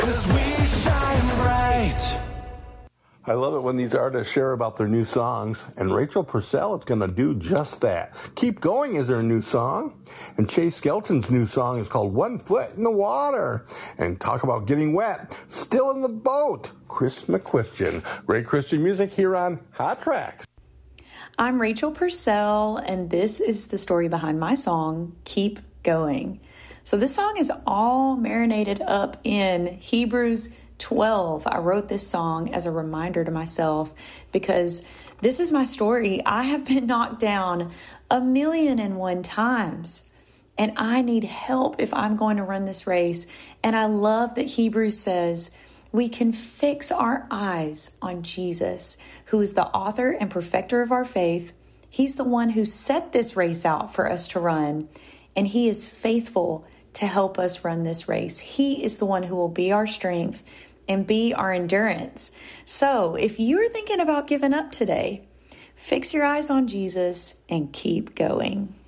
'Cause we shine bright. I love it when these artists share about their new songs, and Rachel Purcell is going to do just that. Keep Going is her new song, and Chase Skelton's new song is called One Foot in the Water. And talk about getting wet, Still in the Boat, Chris McQuistion. Great Christian music here on Hot Tracks. I'm Rachel Purcell, and this is the story behind my song, Keep Going. So this song is all marinated up in Hebrews 12. I wrote this song as a reminder to myself because this is my story. I have been knocked down 1,000,001 times, and I need help if I'm going to run this race. And I love that Hebrews says we can fix our eyes on Jesus, who is the author and perfecter of our faith. He's the one who set this race out for us to run, and he is faithful to help us run this race. He is the one who will be our strength and be our endurance. So if you're thinking about giving up today, fix your eyes on Jesus and keep going.